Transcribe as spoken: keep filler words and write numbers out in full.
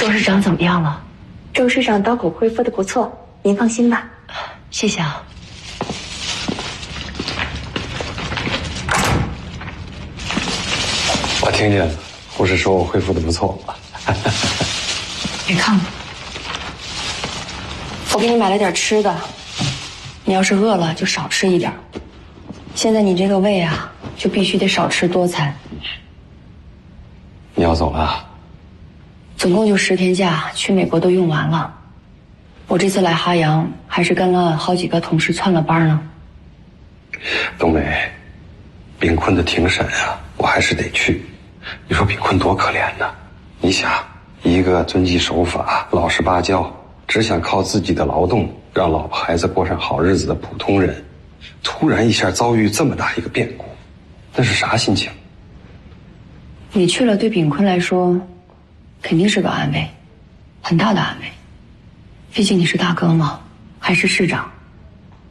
周市长怎么样了？ 周市长刀口恢复的不错，您放心吧。 谢谢啊。 我听见了，护士说我恢复的不错。 别看了，我给你买了点吃的，你要是饿了就少吃一点。现在你这个胃啊，就必须得少吃多餐。 你要走了？ 总共就十天假，去美国都用完了。我这次来哈阳，还是跟了好几个同事窜了班呢。 冬梅，炳坤的庭审啊，我还是得去。你说炳坤多可怜呢？你想，一个遵纪守法、老实巴交，只想靠自己的劳动让老婆孩子过上好日子的普通人，突然一下遭遇这么大一个变故，那是啥心情？ 你去了，对炳坤来说，肯定是个安慰，很大的安慰。毕竟你是大哥嘛，还是市长。